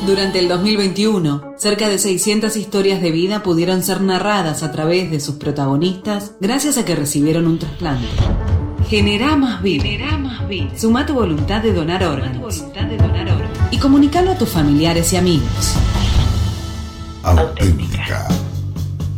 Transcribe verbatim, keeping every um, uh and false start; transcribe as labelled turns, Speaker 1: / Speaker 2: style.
Speaker 1: Durante el dos mil veintiuno, cerca de seiscientas historias de vida pudieron ser narradas a través de sus protagonistas gracias a que recibieron un trasplante. Generá más vida. Generá más vida. Suma tu voluntad de donar órganos. Y comunícalo a tus familiares y amigos.
Speaker 2: Auténtica.